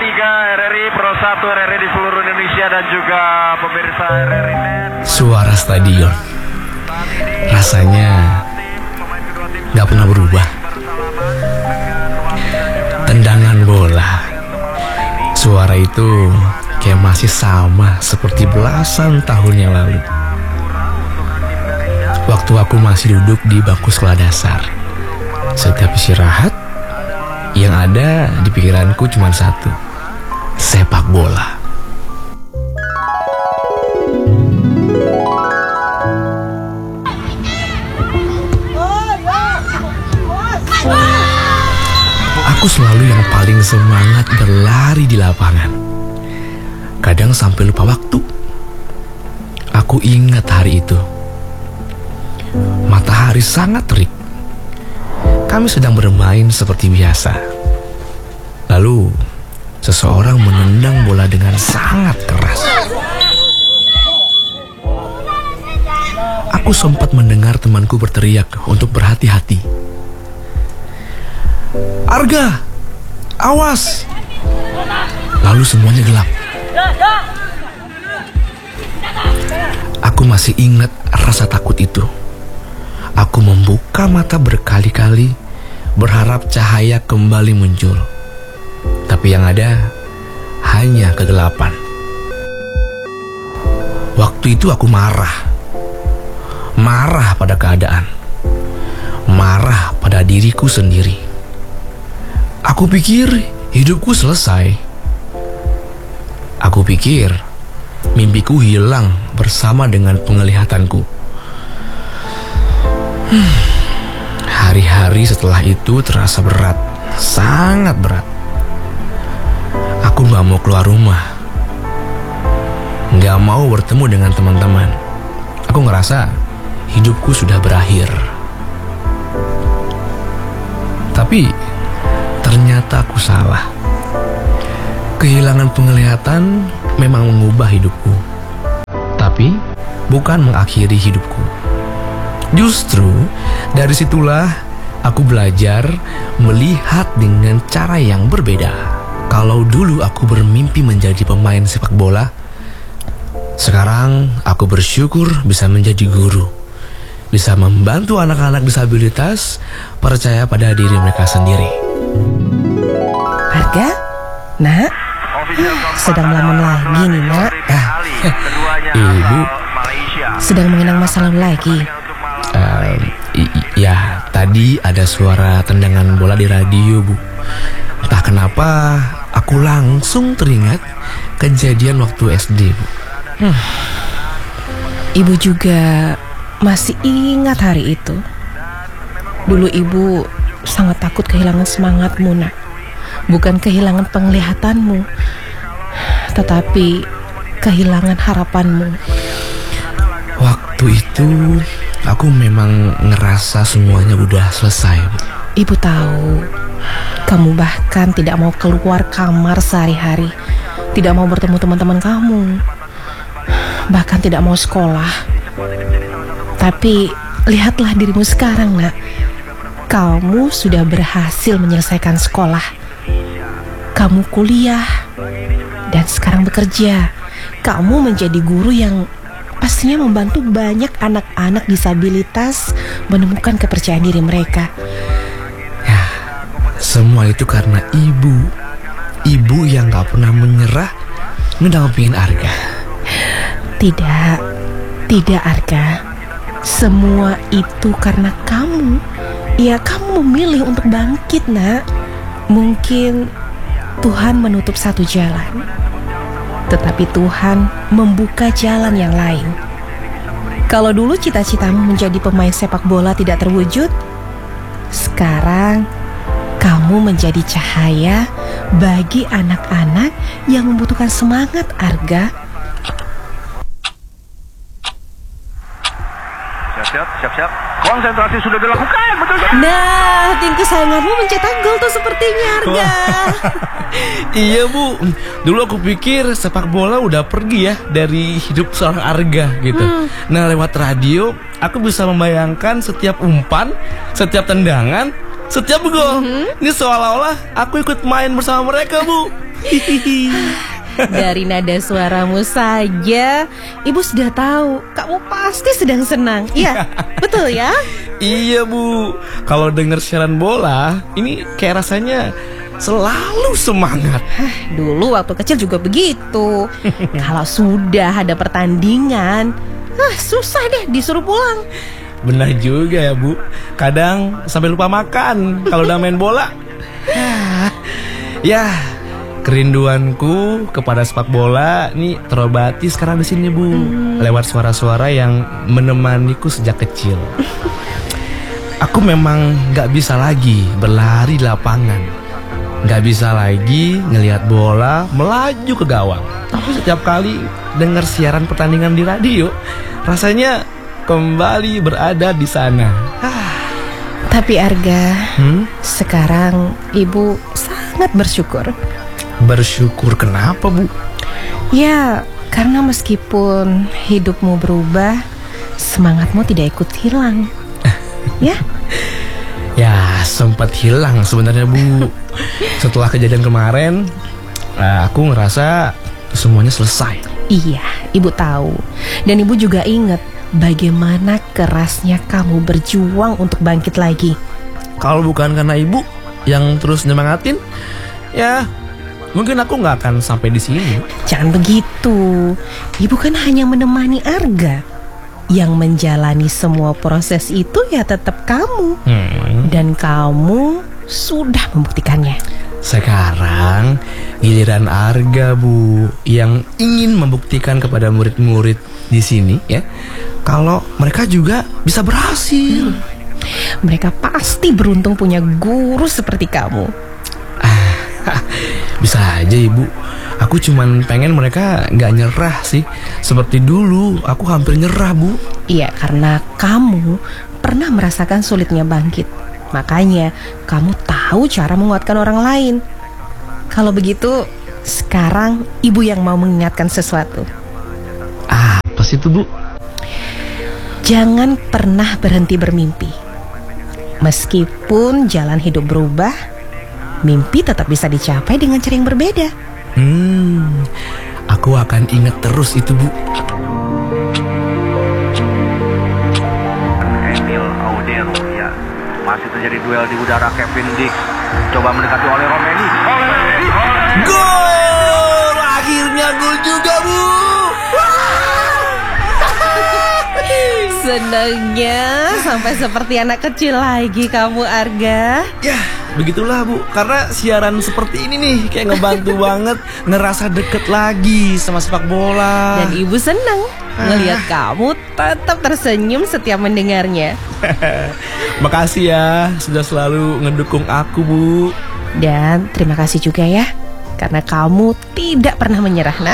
RRI Pro 1 RRI di seluruh Indonesia dan juga pemirsa RRI Net. Suara stadion rasanya gak pernah berubah. Tendangan bola, suara itu kayak masih sama seperti belasan tahun yang lalu. Waktu aku masih duduk di bangku sekolah dasar, setiap istirahat, yang ada di pikiranku cuma satu: sepak bola. Aku selalu yang paling semangat berlari di lapangan. Kadang sampai lupa waktu. Aku ingat hari itu. Matahari sangat terik. Kami sedang bermain seperti biasa. Lalu, seseorang menendang bola dengan sangat keras. Aku sempat mendengar temanku berteriak untuk berhati-hati. "Arga, awas!" Lalu semuanya gelap. Aku masih ingat rasa takut itu. Aku membuka mata berkali-kali, berharap cahaya kembali muncul. Tapi yang ada hanya kegelapan. Waktu itu aku marah. Marah pada keadaan. Marah pada diriku sendiri. Aku pikir hidupku selesai. Aku pikir mimpiku hilang bersama dengan penglihatanku. Hari-hari setelah itu terasa berat, sangat berat. Aku gak mau keluar rumah, gak mau bertemu dengan teman-teman. Aku ngerasa hidupku sudah berakhir. Tapi ternyata aku salah. Kehilangan penglihatan memang mengubah hidupku, tapi bukan mengakhiri hidupku. Justru dari situlah aku belajar melihat dengan cara yang berbeda. Kalau dulu aku bermimpi menjadi pemain sepak bola, sekarang aku bersyukur bisa menjadi guru, bisa membantu anak-anak disabilitas percaya pada diri mereka sendiri. Arga? Nak? Sedang melamun lagi nih, Nak. Ibu sedang mengenang masa lalu lagi. Ya, tadi ada suara tendangan bola di radio, Bu. Entah kenapa aku langsung teringat kejadian waktu SD, Bu. Ibu juga masih ingat hari itu. Dulu ibu sangat takut kehilangan semangatmu, Nak. Bukan kehilangan penglihatanmu, tetapi kehilangan harapanmu. Waktu itu aku memang ngerasa semuanya udah selesai, Bu. Ibu tahu, kamu bahkan tidak mau keluar kamar sehari-hari, tidak mau bertemu teman-teman kamu, bahkan tidak mau sekolah. Tapi lihatlah dirimu sekarang, Nak. Kamu sudah berhasil menyelesaikan sekolah. Kamu kuliah dan sekarang bekerja. Kamu menjadi guru yang pastinya membantu banyak anak-anak disabilitas menemukan kepercayaan diri mereka. Ya, semua itu karena ibu. Ibu yang gak pernah menyerah ngedampingin Arga. Tidak Arga. Semua itu karena kamu. Ya, kamu memilih untuk bangkit, Nak. Mungkin Tuhan menutup satu jalan, tetapi Tuhan membuka jalan yang lain. Kalau dulu cita-citamu menjadi pemain sepak bola tidak terwujud, sekarang kamu menjadi cahaya bagi anak-anak yang membutuhkan semangat, Arga. Siap. Konsentrasi sudah dilakukan, betul ya? Nah, tim kesayanganmu mencetak gol tuh sepertinya, Arga. Iya, Bu. Dulu aku pikir sepak bola udah pergi ya dari hidup seorang Arga gitu. Nah, lewat radio aku bisa membayangkan setiap umpan, setiap tendangan, setiap gol. Ini seolah-olah aku ikut main bersama mereka, Bu. Dari nada suaramu saja, ibu sudah tahu kamu pasti sedang senang. Iya, betul ya? Iya Bu, kalau dengar siaran bola, ini kayak rasanya selalu semangat. Dulu waktu kecil juga begitu. Kalau sudah ada pertandingan, susah deh disuruh pulang. Benar juga ya Bu, kadang sampai lupa makan kalau udah main bola. Ya, kerinduanku kepada sepak bola nih terobati sekarang di sini Bu, lewat suara-suara yang menemaniku sejak kecil. Aku memang gak bisa lagi berlari di lapangan, gak bisa lagi ngelihat bola melaju ke gawang. Tapi setiap kali dengar siaran pertandingan di radio, rasanya kembali berada di sana. Tapi Arga, sekarang ibu sangat bersyukur. Bersyukur kenapa Bu? Ya, karena meskipun hidupmu berubah, semangatmu tidak ikut hilang. Ya? Ya, sempat hilang sebenarnya Bu. Setelah kejadian kemarin, aku ngerasa semuanya selesai. Iya, ibu tahu. Dan ibu juga ingat bagaimana kerasnya kamu berjuang untuk bangkit lagi. Kalau bukan karena ibu yang terus nyemangatin, ya mungkin aku nggak akan sampai di sini. Jangan begitu. Ibu kan hanya menemani Arga. Yang menjalani semua proses itu ya tetap kamu. Dan kamu sudah membuktikannya. Sekarang giliran Arga Bu, yang ingin membuktikan kepada murid-murid di sini ya, kalau mereka juga bisa berhasil. Mereka pasti beruntung punya guru seperti kamu. Bisa aja Ibu. Aku cuman pengen mereka gak nyerah sih. Seperti dulu aku hampir nyerah Bu. Iya, karena kamu pernah merasakan sulitnya bangkit. Makanya kamu tahu cara menguatkan orang lain. Kalau begitu, sekarang ibu yang mau mengingatkan sesuatu. Apa sih itu Bu? Jangan pernah berhenti bermimpi. Meskipun jalan hidup berubah, mimpi tetap bisa dicapai dengan cara yang berbeda. Aku akan ingat terus itu Bu. Emil Audero, ya. Masih terjadi duel di udara. Kevin Dix coba mendekati oleh Romeli. Gol! Akhirnya gol juga Bu. Senangnya sampai seperti anak kecil lagi kamu, Arga. Ya, begitulah Bu. Karena siaran seperti ini nih kayak ngebantu banget ngerasa deket lagi sama sepak bola. Dan ibu senang ngelihat kamu tetap tersenyum setiap mendengarnya. Makasih ya sudah selalu ngedukung aku Bu. Dan terima kasih juga ya, karena kamu tidak pernah menyerah, Nak.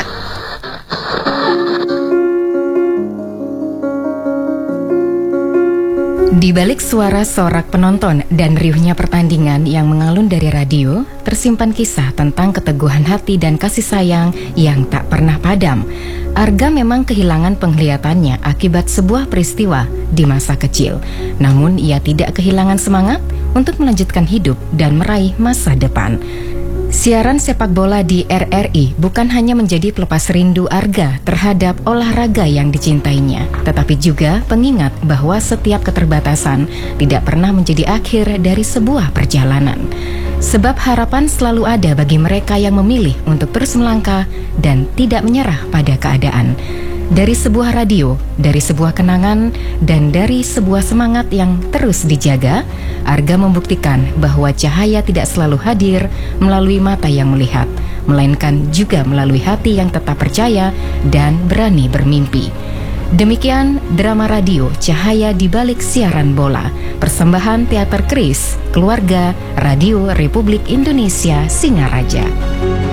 Di balik suara sorak penonton dan riuhnya pertandingan yang mengalun dari radio, tersimpan kisah tentang keteguhan hati dan kasih sayang yang tak pernah padam. Arga memang kehilangan penglihatannya akibat sebuah peristiwa di masa kecil. Namun ia tidak kehilangan semangat untuk melanjutkan hidup dan meraih masa depan. Siaran sepak bola di RRI bukan hanya menjadi pelepas rindu Arga terhadap olahraga yang dicintainya, tetapi juga pengingat bahwa setiap keterbatasan tidak pernah menjadi akhir dari sebuah perjalanan. Sebab harapan selalu ada bagi mereka yang memilih untuk terus melangkah dan tidak menyerah pada keadaan. Dari sebuah radio, dari sebuah kenangan, dan dari sebuah semangat yang terus dijaga, Arga membuktikan bahwa cahaya tidak selalu hadir melalui mata yang melihat, melainkan juga melalui hati yang tetap percaya dan berani bermimpi. Demikian drama radio Cahaya di Balik Siaran Bola, persembahan Teater Keris, Keluarga, Radio Republik Indonesia Singaraja.